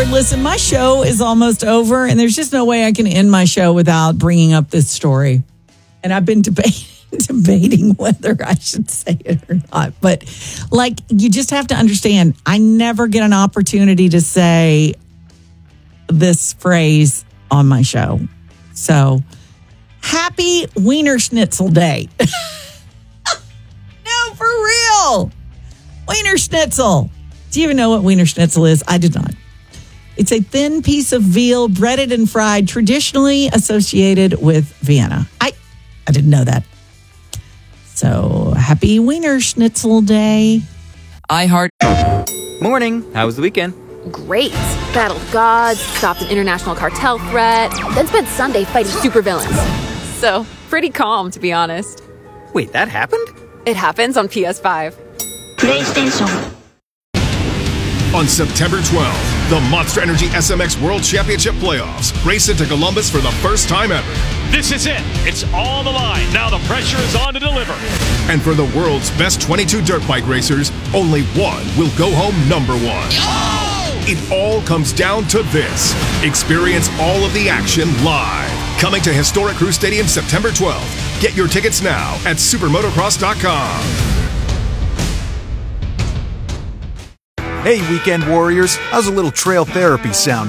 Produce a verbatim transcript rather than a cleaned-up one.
Lord, listen, my show is almost over, and there's just no way I can end my show without bringing up this story. And I've been debating, debating whether I should say it or not. But, like, you just have to understand, I never get an opportunity to say this phrase on my show. So, happy Wiener Schnitzel Day. No, for real. Wiener Schnitzel. Do you even know what Wiener Schnitzel is? I did not. It's a thin piece of veal, breaded and fried, traditionally associated with Vienna. I, I didn't know that. So, happy Wiener Schnitzel Day. I heart. Morning. How was the weekend? Great. Battled gods, stopped an international cartel threat, then spent Sunday fighting supervillains. So, pretty calm, to be honest. Wait, that happened? It happens on P S five. PlayStation. On September twelfth, the Monster Energy S M X World Championship Playoffs race into Columbus for the first time ever. This is it. It's on the line. Now the pressure is on to deliver. And for the world's best twenty-two dirt bike racers, only one will go home number one. Oh! It all comes down to this. Experience all of the action live. Coming to Historic Crew Stadium September twelfth. Get your tickets now at supermotocross dot com. Hey, weekend warriors, how's a little trail therapy sound?